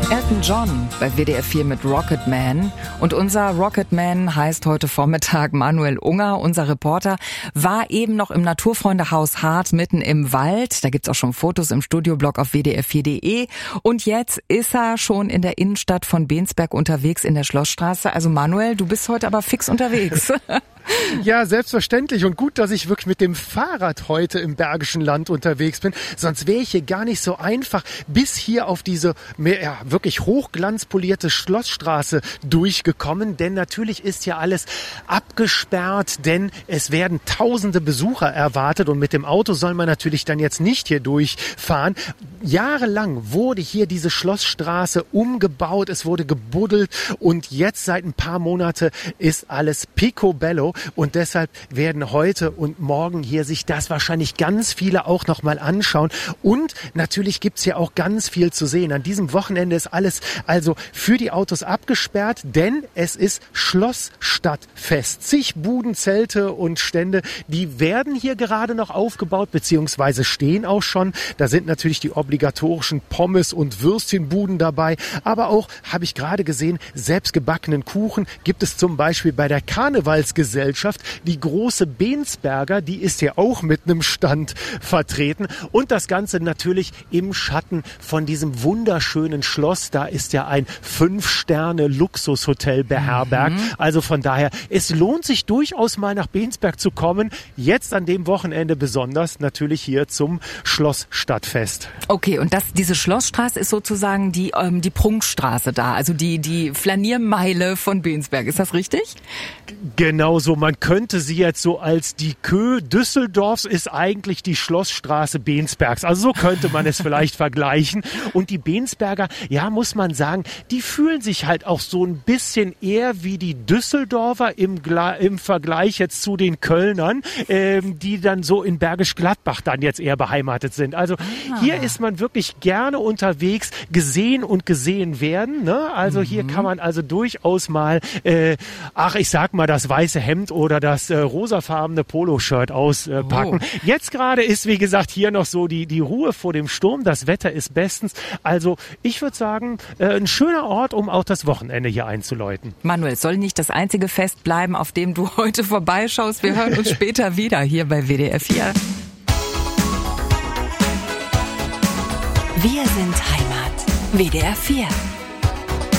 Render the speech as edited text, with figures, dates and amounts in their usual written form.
Elton John bei WDR 4 mit Rocket Man. Und unser Rocket Man heißt heute Vormittag Manuel Unger. Unser Reporter war eben noch im Naturfreundehaus Hart mitten im Wald. Da gibt's auch schon Fotos im Studioblog auf wdr4.de. Und jetzt ist er schon in der Innenstadt von Bensberg unterwegs in der Schlossstraße. Also Manuel, du bist heute aber fix unterwegs. Ja, selbstverständlich. Und gut, dass ich wirklich mit dem Fahrrad heute im Bergischen Land unterwegs bin. Sonst wäre ich hier gar nicht so einfach bis hier auf diese wirklich hochglanzpolierte Schlossstraße durchgekommen. Denn natürlich ist ja alles abgesperrt, denn es werden tausende Besucher erwartet. Und mit dem Auto soll man natürlich dann jetzt nicht hier durchfahren. Jahrelang wurde hier diese Schlossstraße umgebaut. Es wurde gebuddelt. Und jetzt seit ein paar Monaten ist alles picobello. Und deshalb werden heute und morgen hier sich das wahrscheinlich ganz viele auch noch mal anschauen. Und natürlich gibt's hier auch ganz viel zu sehen. An diesem Wochenende ist alles also für die Autos abgesperrt, denn es ist Schlossstadtfest. Zig Buden, Zelte und Stände, die werden hier gerade noch aufgebaut, beziehungsweise stehen auch schon. Da sind natürlich die obligatorischen Pommes- und Würstchenbuden dabei. Aber auch, habe ich gerade gesehen, selbstgebackenen Kuchen gibt es zum Beispiel bei der Karnevalsgesellschaft. Die große Bensberger, die ist hier auch mit einem Stand vertreten. Und das Ganze natürlich im Schatten von diesem wunderschönen Schloss. Da ist ja ein 5-Sterne-Luxushotel beherbergt. Also von daher, es lohnt sich durchaus mal nach Bensberg zu kommen. Jetzt an dem Wochenende besonders natürlich hier zum Schlossstadtfest. Okay, und diese Schlossstraße ist sozusagen die Prunkstraße da, also die Flaniermeile von Bensberg. Ist das richtig? Genau so. Man könnte sie jetzt so als die Kö Düsseldorfs ist eigentlich die Schlossstraße Bensbergs. Also so könnte man es vielleicht vergleichen. Und die Bensberger, ja, muss man sagen, die fühlen sich halt auch so ein bisschen eher wie die Düsseldorfer im Vergleich jetzt zu den Kölnern, die dann so in Bergisch Gladbach dann jetzt eher beheimatet sind. Also hier ist man wirklich gerne unterwegs, gesehen und gesehen werden. Ne? Also hier kann man also durchaus mal, ich sag mal, das weiße Hemd oder das rosafarbene Poloshirt auspacken. Jetzt gerade ist, wie gesagt, hier noch so die Ruhe vor dem Sturm. Das Wetter ist bestens. Also ich würde sagen, ein schöner Ort, um auch das Wochenende hier einzuläuten. Manuel, soll nicht das einzige Fest bleiben, auf dem du heute vorbeischaust. Wir hören uns später wieder hier bei WDR 4. Wir sind Heimat. WDR 4.